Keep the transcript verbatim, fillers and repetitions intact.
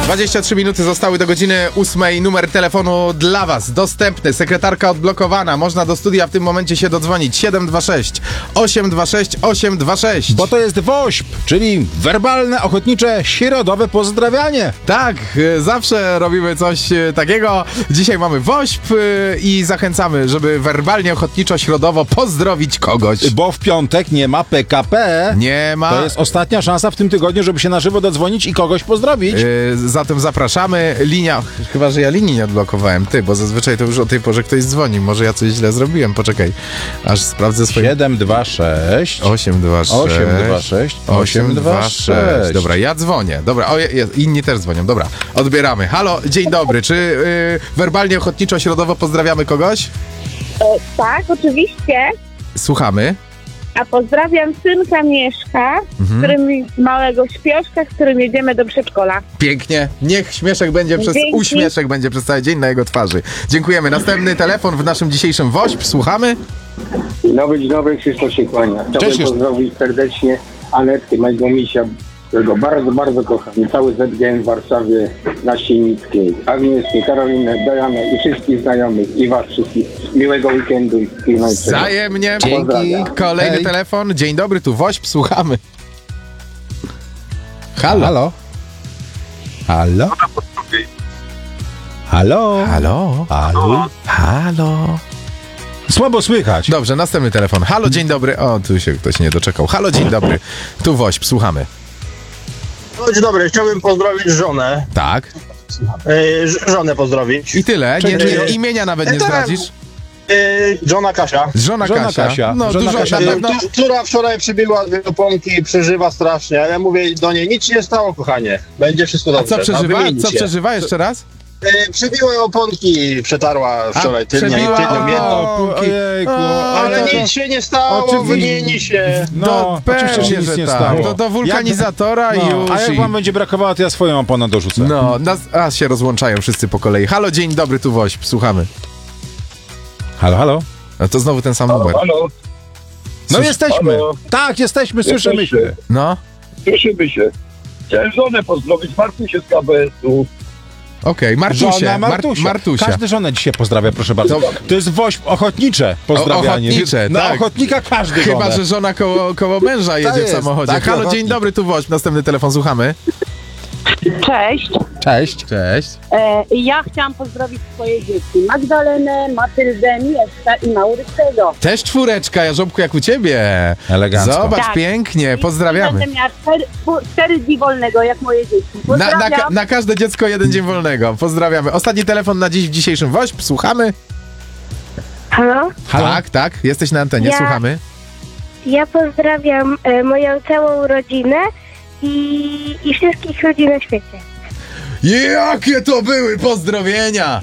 dwadzieścia trzy minuty zostały do godziny ósmej. Numer telefonu dla was dostępny. Sekretarka odblokowana. Można do studia w tym momencie się dodzwonić. siedem dwa sześć osiem dwa sześć osiem dwa sześć. Bo to jest WOŚP, czyli werbalne, ochotnicze, środowe pozdrawianie. Tak, y, zawsze robimy coś y, takiego. Dzisiaj mamy WOŚP y, i zachęcamy, żeby werbalnie, ochotniczo, środowo pozdrowić kogoś. Bo w piątek nie ma P K P. Nie ma. To jest ostatnia szansa w tym tygodniu, żeby się na żywo dodzwonić i kogoś pozdrowić. Yy, zatem zapraszamy. Linia, chyba że ja linii nie odblokowałem, ty, bo zazwyczaj to już o tej porze ktoś dzwoni. Może ja coś źle zrobiłem, poczekaj. Aż sprawdzę swoje... siedem dwa sześć osiem dwa sześć osiem dwa sześć osiem dwa sześć. Dobra, ja dzwonię. Dobra, o, jest, inni też dzwonią. Dobra, odbieramy. Halo, dzień dobry. Czy yy, werbalnie, ochotniczo, środowo pozdrawiamy kogoś? E, tak, oczywiście. Słuchamy. A pozdrawiam synka Mieszka, Mhm. z którym małego śpioszka, z którym jedziemy do przedszkola. Pięknie. Niech śmieszek będzie przez Dzięki. uśmieszek będzie przez cały dzień na jego twarzy. Dziękujemy. Następny telefon w naszym dzisiejszym WOŚP. Słuchamy. Dzień dobry, dzień dobry, Krzysztof się kłania. Chciałbym Cześć, Krzysztof. pozdrowić serdecznie Anetkę, mojego misia, którego bardzo, bardzo kocham. I cały Z G M w Warszawie na Sienickiej. Agnieszkę, Karolinę, Dianę i wszystkich znajomych i was wszystkich. Miłego weekendu i wszystkiego najlepszego. Wzajemnie. Pozdrawiam. Kolejny Hej. telefon. Dzień dobry, tu WOŚP. Słuchamy. Halo. Halo? Halo? Halo? Halo. Halo? Halo. Słabo słychać. Dobrze, następny telefon. Halo, dzień dobry. O, tu się ktoś nie doczekał. Halo, dzień dobry. Tu WOŚP. Słuchamy. No, dzień dobry, chciałbym pozdrowić żonę. Tak. Yy, ż- żonę pozdrowić. I tyle. Nie, Cześć. nie, imienia nawet nie Tak. zdradzisz. Yy, żona Kasia. Żona, Żona Kasia. Kasia. No, Żona dużo Kasia. na Yy, pewno. tu- która wczoraj przybiła dwie oponki i przeżywa strasznie. Ale ja mówię do niej, nic się nie stało, kochanie. Będzie wszystko A dobrze. co No, przeżywa? wymienić Co je. przeżywa jeszcze raz? Yy, przybiła oponki, przetarła wczoraj tylnią przebiła tylnią jedną. oponki. Ojejku, O, Ale to- nic się nie stało, Oczywiście. wymieni się. No, To oczywiście, pewnie, że nic że nie tak. stało. Do, do wulkanizatora Jak- i no, już. A jak i... wam będzie brakowało, to ja swoją oponę dorzucę. No, nas, a się rozłączają wszyscy po kolei. Halo, dzień dobry, tu WOŚP. Słuchamy. Halo, halo? No to znowu ten sam numer. Halo, No Słysz- jesteśmy. Halo? Tak, jesteśmy, słyszymy się. Jesteście. No, Cieszymy się. Chciałem żonę pozdrowić, Martusię z K B S-u. okej. Martusie. Żona Mar- Martusia. Martusia. Każdy żonę dzisiaj pozdrawia, proszę bardzo. To- To jest WOŚP ochotnicze pozdrawianie. O- ochotnicze, Na tak. ochotnika każdy Chyba, żonę. że żona koło, koło męża jedzie w jest, samochodzie. taki Halo, dzień ochotnik. dobry, tu WOŚP. Następny telefon, słuchamy. Cześć. Cześć. Cześć. E, ja chciałam pozdrowić swoje dzieci. Magdalenę, Matyldę, Mieszka i Maurycego. Też czwóreczka, Jarząbku, jak u ciebie. Elegancko. Zobacz, Tak. pięknie, pozdrawiamy. Będę miała cztery, czwór- cztery dni wolnego, jak moje dzieci. Na, na, Pozdrawiam. ka- na każde dziecko jeden dzień wolnego. Pozdrawiamy. Ostatni telefon na dziś w dzisiejszym WOŚP. Słuchamy. Halo? Halo? Tak, tak. Jesteś na antenie, Ja- słuchamy. Ja pozdrawiam e, moją całą rodzinę i, i wszystkich ludzi na świecie. Jakie to były pozdrowienia!